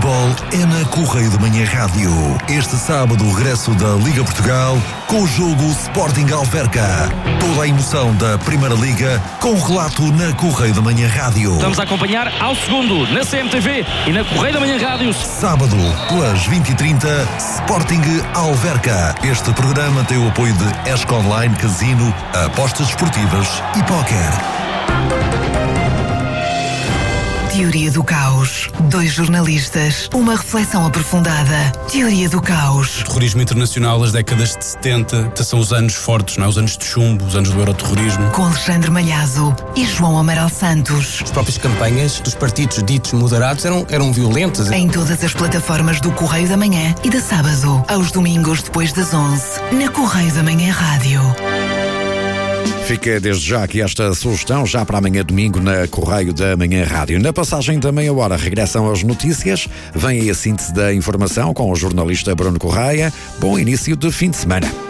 futebol é na Correio da Manhã Rádio. Este sábado, o regresso da Liga Portugal com o jogo Sporting Alverca. Toda a emoção da Primeira Liga com o relato na Correio da Manhã Rádio. Estamos a acompanhar ao segundo na CMTV e na Correio da Manhã Rádio. Sábado, pelas 20h30, Sporting Alverca. Este programa tem o apoio de ESC Online, Casino, apostas esportivas e póquer. Teoria do Caos. 2 jornalistas, uma reflexão aprofundada. Teoria do Caos. Terrorismo internacional, as décadas de 70, são os anos fortes, não é? Os anos de chumbo, os anos do euroterrorismo. Com Alexandre Malhazo e João Amaral Santos. As próprias campanhas dos partidos ditos moderados eram violentas. Em todas as plataformas do Correio da Manhã e de sábado, aos domingos depois das 11, na Correio da Manhã Rádio. Fica desde já aqui esta sugestão, já para amanhã domingo na Correio da Manhã Rádio. Na passagem da meia hora regressam as notícias, vem aí a síntese da informação com o jornalista Bruno Correia. Bom início de fim de semana.